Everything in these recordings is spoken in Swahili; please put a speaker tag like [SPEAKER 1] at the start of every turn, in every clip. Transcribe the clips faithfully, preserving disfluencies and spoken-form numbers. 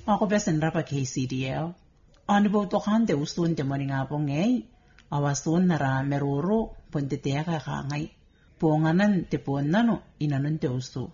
[SPEAKER 1] Ako besen rapa K C D L. Ani bo to kan de usun de moni nga po ngay. Awasun na ra meruro ponte te ka kangay. Puanganan te puan nano inanon te usu.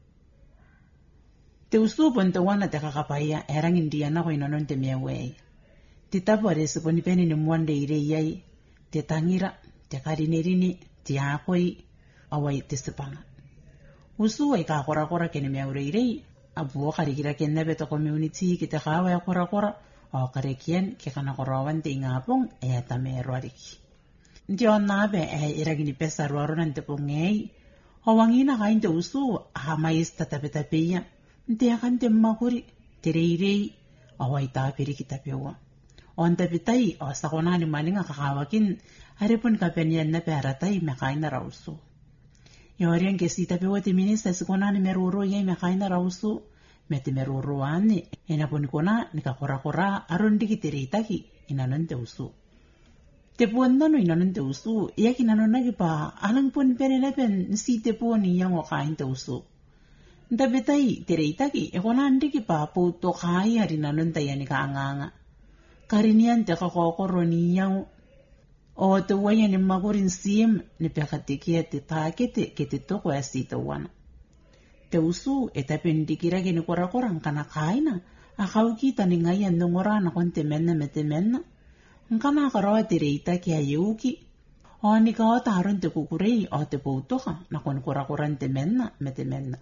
[SPEAKER 1] Te usu ponte wana te kakapaya erang indiana ko inanon te meway. Te tapare se poni peni ni mwande ire yai. Te tangira, te karinerini, te akoi, awai te sepanga. Usu ay ka kora kora kene meure ire. Abuo karikira kena beto community kita kawa ya kora kora. O karekian ke kana korawan te ingapong e tame roariki. Ndio nabe e iragini pesa roaro nante pongei. O wangina kain te usu ha mais tatapetapeya. Nte akan te makuri tereirei awai tapiri kita pewa. O antapitai o sakonani maninga kakawakin arepon kapenian na peratai mekaina rausu. Yorian ke sita pewa te minista sakonani meruro ye mekaina rausu. Mete meruruane ena poni kona nika kora kora aron diki tereitaki inanon te usu. Te puan nano inanon te usu ia kinanon nagi pa alang pon pere lepen si te puan yang o kain te usu. Nta betai tereitaki e kona diki pa po to kai hari nanon ta yani ka anganga. Karinian te kakokoro ni yang o te wayan ni magurin sim ni pekatikia te takete ke te toko ya si te wana. Te usu e tapendikira gini kora-korang kana kaina. Akau kita ni ngayan nungora na konte menna mete menna. Nkana karawa te reita ki ayuki. O ni ka o taron te kukurei o te poutoka na kon kora-korang te menna mete menna.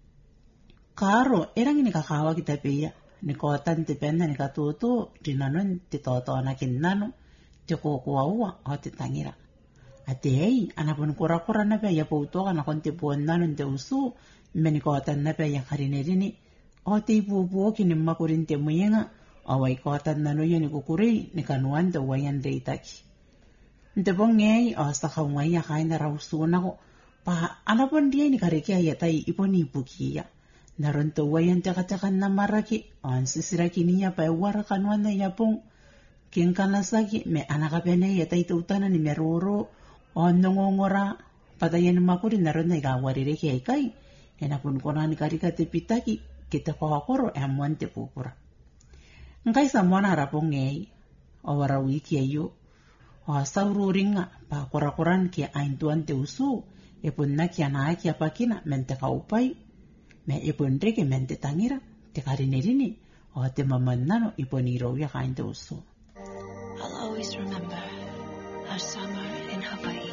[SPEAKER 1] Karo erang ni kakawa kita peya. Ni kotan te penna ni katuto rinanon te toto na kinnano. Te kukuaua o te tangira. Ate ei anapon kora-korang na peya poutoka na konte puan nanon te usu. Meni kotan na peya karinerini. O te ipupuo ki ni makurin te muyenga. Awai kotan na noya ni kukurei ni kanuan te wayan reitaki. Nte pongei o sakawaya kaina rausuna ko. Pa anapon dia ni karikia yatai iponi ipukia. Naron te wayan te katakan na maraki. O ansisiraki niya pa ewara kanuan na yapong. Kinkanasaki me anakapene yatai te utana ni meruro. O nongongora. Patayan ni makurin naron na ikawarireki ay kai. Ena pun kona ni karika te pitaki kita kokoro e amuan te pupura. Ngai sa mwana rapong ngei o wara wiki ayo o sauru ringa pa kora-koran ki aintuan te usu e pun na ki ana ki apakina mente kaupai me e pun reke mente tangira te karinerini o te mamannano iponi rauya kain te usu.
[SPEAKER 2] I'll always remember our summer in Hawaii.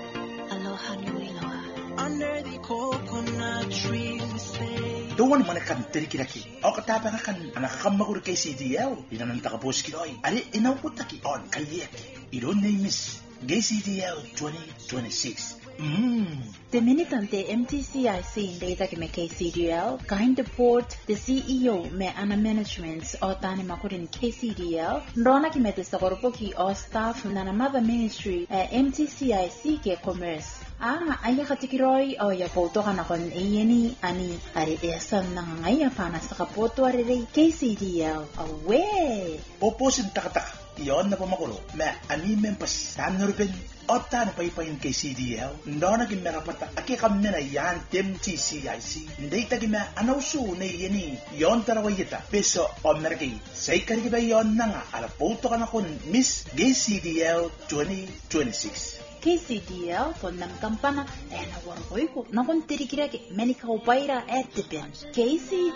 [SPEAKER 2] Aloha nui loa. Under the coconut tree we stay.
[SPEAKER 3] Doon man kan terikiraki. O katapa nga kan anakakamagur kay C D L. Inanon takapos kiloy. Ari inawutaki on kayeki. Iron name is Gay C D L twenty twenty-six. Mm.
[SPEAKER 4] The minitante M T C I C in data me K C D L, kain the port, the C E O me ana management o tani makurin K C D L, ndona ki me te sakoropoki o staff na na mother ministry eh, M T C I C ke commerce. Ah, aya katikiroi o ya poto kana kon eyeni ani ari esan nang ngaya pana sa kapoto ari K C D L. Awe.
[SPEAKER 3] Oposin takataka. Iyon na pamakulo. Me ani mempas sanurben. Otta na paipayin kay C D L. Ndona gimera pata aki kami na yan M T C I C. Hindi ta gima anawsu na yeni. Yon tarawayita. Peso o merkay. Say karigiba yon na nga. Alapoto ka na kun Miss Gay C D L twenty twenty-six.
[SPEAKER 4] K C D L kon nam kampana e na warboy ko na kon tirikira ke menika upaira et depend K C